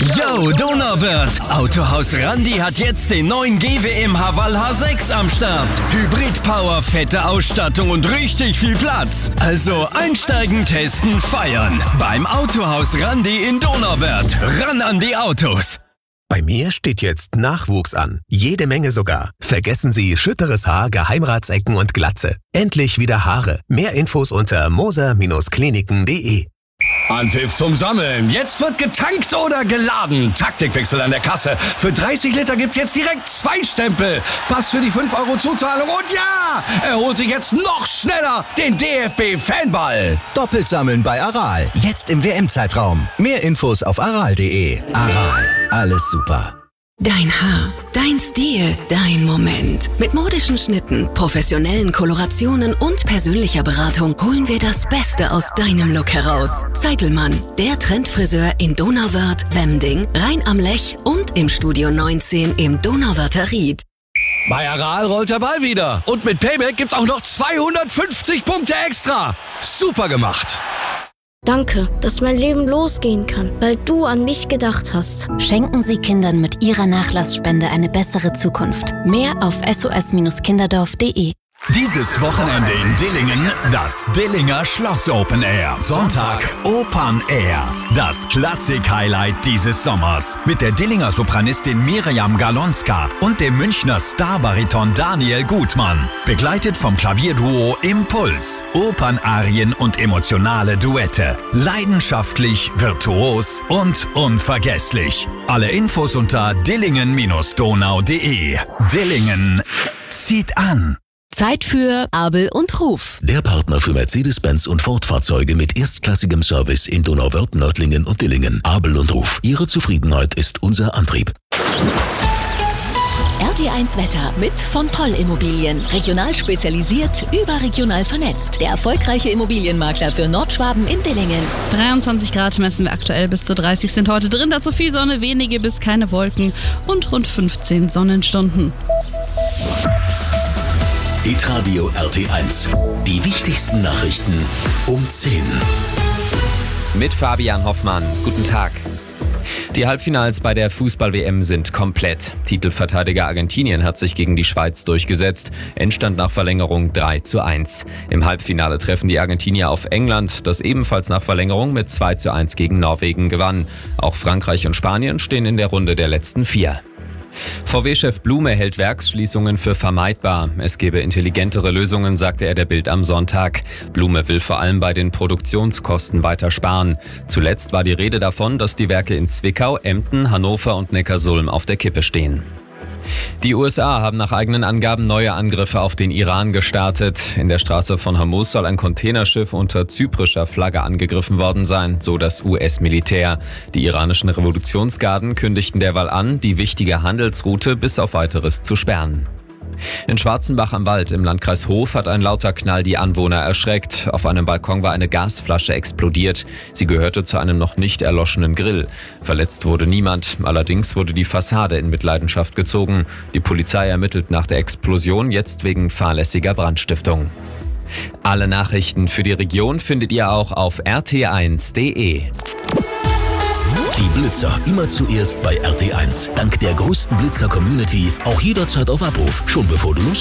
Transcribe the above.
Yo, Donauwörth! Autohaus Randi hat jetzt den neuen GWM Haval H6 am Start. Hybrid-Power, fette Ausstattung und richtig viel Platz. Also einsteigen, testen, feiern. Beim Autohaus Randi in Donauwörth. Ran an die Autos! Bei mir steht jetzt Nachwuchs an. Jede Menge sogar. Vergessen Sie schütteres Haar, Geheimratsecken und Glatze. Endlich wieder Haare. Mehr Infos unter moser-kliniken.de. Anpfiff zum Sammeln. Jetzt wird getankt oder geladen. Taktikwechsel an der Kasse. Für 30 Liter gibt's jetzt direkt 2 Stempel. Pass für die 5 Euro Zuzahlung. Und ja, er holt sich jetzt noch schneller den DFB-Fanball. Doppelt sammeln bei Aral. Jetzt im WM-Zeitraum. Mehr Infos auf aral.de. Aral. Alles super. Dein Haar, dein Stil, dein Moment. Mit modischen Schnitten, professionellen Kolorationen und persönlicher Beratung holen wir das Beste aus deinem Look heraus. Zeitelmann, der Trendfriseur in Donauwörth, Wemding, Rhein am Lech und im Studio 19 im Donauwörther Ried. Bei Aral rollt der Ball wieder. Und mit Payback gibt's auch noch 250 Punkte extra. Super gemacht. Danke, dass mein Leben losgehen kann, weil du an mich gedacht hast. Schenken Sie Kindern mit Ihrer Nachlassspende eine bessere Zukunft. Mehr auf sos-kinderdorf.de. Dieses Wochenende in Dillingen das Dillinger Schloss Open Air. Sonntag Open Air. Das Klassik-Highlight dieses Sommers. Mit der Dillinger Sopranistin Miriam Galonska und dem Münchner Starbariton Daniel Gutmann. Begleitet vom Klavierduo Impuls. Opernarien und emotionale Duette. Leidenschaftlich, virtuos und unvergesslich. Alle Infos unter dillingen-donau.de. Dillingen zieht an. Zeit für Abel und Ruf. Der Partner für Mercedes-Benz und Ford-Fahrzeuge mit erstklassigem Service in Donauwörth, Nördlingen und Dillingen. Abel und Ruf. Ihre Zufriedenheit ist unser Antrieb. RT1 Wetter mit von Poll Immobilien. Regional spezialisiert, überregional vernetzt. Der erfolgreiche Immobilienmakler für Nordschwaben in Dillingen. 23 Grad messen wir aktuell, bis zu 30 sind heute drin. Dazu viel Sonne, wenige bis keine Wolken und rund 15 Sonnenstunden. Hitradio RT1. Die wichtigsten Nachrichten um 10. Mit Fabian Hoffmann. Guten Tag. Die Halbfinals bei der Fußball-WM sind komplett. Titelverteidiger Argentinien hat sich gegen die Schweiz durchgesetzt. Endstand nach Verlängerung 3:1. Im Halbfinale treffen die Argentinier auf England, das ebenfalls nach Verlängerung mit 2:1 gegen Norwegen gewann. Auch Frankreich und Spanien stehen in der Runde der letzten 4. VW-Chef Blume hält Werksschließungen für vermeidbar. Es gebe intelligentere Lösungen, sagte er der Bild am Sonntag. Blume will vor allem bei den Produktionskosten weiter sparen. Zuletzt war die Rede davon, dass die Werke in Zwickau, Emden, Hannover und Neckarsulm auf der Kippe stehen. Die USA haben nach eigenen Angaben neue Angriffe auf den Iran gestartet. In der Straße von Hormuz soll ein Containerschiff unter zyprischer Flagge angegriffen worden sein, so das US-Militär. Die iranischen Revolutionsgarden kündigten derweil an, die wichtige Handelsroute bis auf Weiteres zu sperren. In Schwarzenbach am Wald im Landkreis Hof hat ein lauter Knall die Anwohner erschreckt. Auf einem Balkon war eine Gasflasche explodiert. Sie gehörte zu einem noch nicht erloschenen Grill. Verletzt wurde niemand, allerdings wurde die Fassade in Mitleidenschaft gezogen. Die Polizei ermittelt nach der Explosion jetzt wegen fahrlässiger Brandstiftung. Alle Nachrichten für die Region findet ihr auch auf rt1.de. Die Blitzer immer zuerst bei RT1. Dank der größten Blitzer-Community auch jederzeit auf Abruf. Schon bevor du